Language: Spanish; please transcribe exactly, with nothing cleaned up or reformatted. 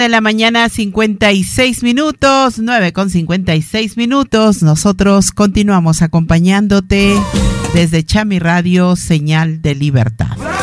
de la mañana, cincuenta y seis minutos, nueve con cincuenta y seis minutos. Nosotros continuamos acompañándote desde Chami Radio, Señal de Libertad.